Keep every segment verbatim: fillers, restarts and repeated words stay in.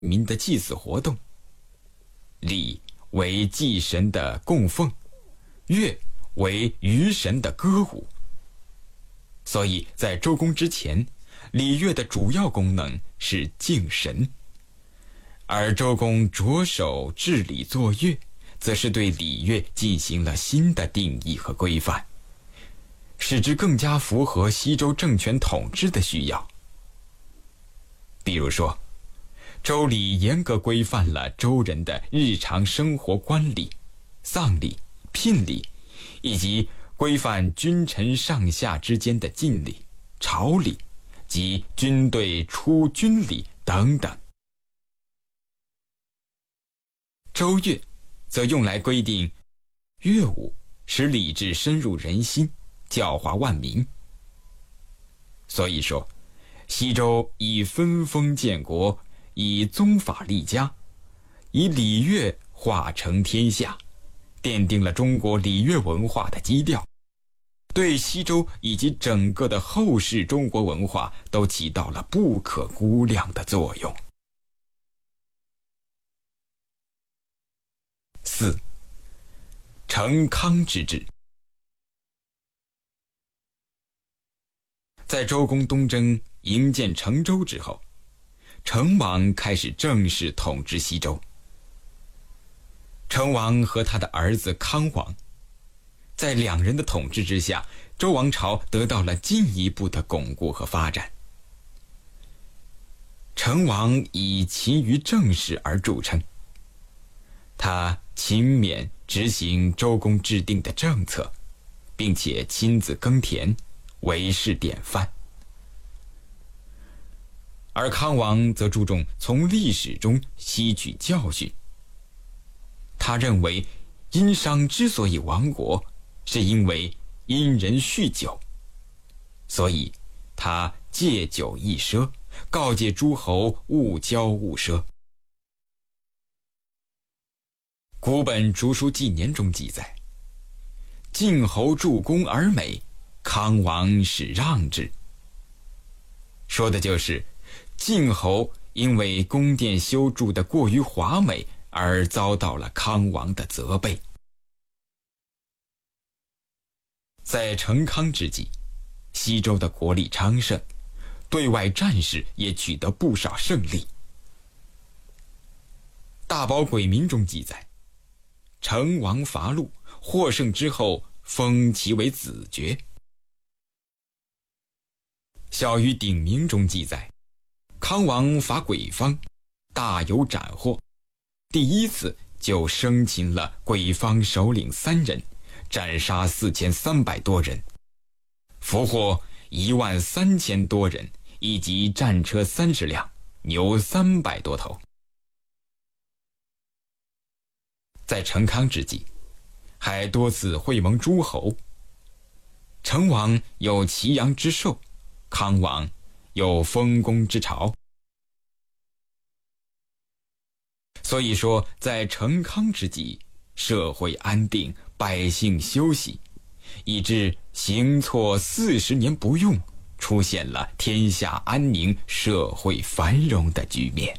民的祭祀活动。礼为祭神的供奉，乐为娱神的歌舞。所以在周公之前，礼乐的主要功能是敬神，而周公着手治理作乐，则是对礼乐进行了新的定义和规范，使之更加符合西周政权统治的需要。比如说，周礼严格规范了周人的日常生活官礼、丧礼、聘礼，以及规范君臣上下之间的晋礼、朝礼及军队出军礼等等。周乐则用来规定乐舞，使礼制深入人心，教化万民。所以说，西周以分封建国，以宗法立家，以礼乐化成天下，奠定了中国礼乐文化的基调，对西周以及整个的后世中国文化都起到了不可估量的作用。四、成康之治。在周公东征营建成周之后，成王开始正式统治西周。成王和他的儿子康王，在两人的统治之下，周王朝得到了进一步的巩固和发展。成王以勤于政事而著称，他勤勉执行周公制定的政策，并且亲自耕田，为世典范。而康王则注重从历史中吸取教训。他认为殷商之所以亡国，是因为殷人酗酒，所以他戒酒易奢，告诫诸侯勿骄勿奢。古本竹书纪年中记载，晋侯助攻而美，康王使让之。说的就是晋侯因为宫殿修筑得过于华美，而遭到了康王的责备。在成康之际，西周的国力昌盛，对外战事也取得不少胜利。大宝鬼民中记载，成王伐陆，获胜之后封其为子爵。小于鼎名中记载，康王伐鬼方，大有斩获，第一次就生擒了鬼方首领三人，斩杀四千三百多人，俘获一万三千多人，以及战车三十辆，牛三百多头。在成康之际，还多次会盟诸侯。成王有祁阳之寿，康王有丰功之朝。所以说，在成康之际，社会安定，百姓休息，以致行错四十年不用，出现了天下安宁、社会繁荣的局面。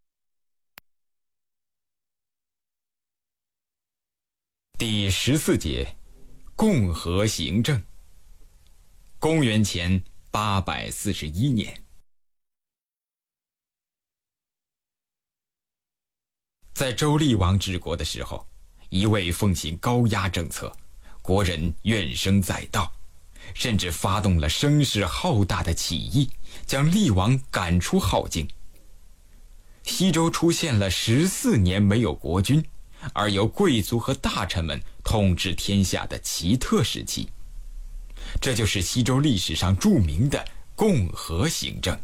第十四节，共和行政。公元前八百四十一年，在周厉王治国的时候，一味奉行高压政策，国人怨声载道，甚至发动了声势浩大的起义，将厉王赶出镐京。西周出现了十四年没有国君，而由贵族和大臣们统治天下的奇特时期。这就是西周历史上著名的共和行政。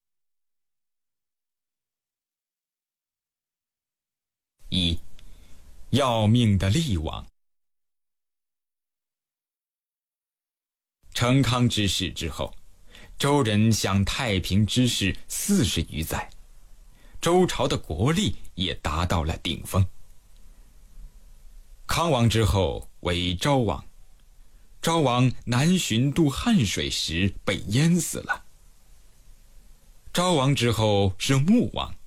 一、要命的厉王。成康之世之后，周人享太平之世四十余载，周朝的国力也达到了顶峰。康王之后为昭王，昭王南巡渡汉水时被淹死了。昭王之后是穆王，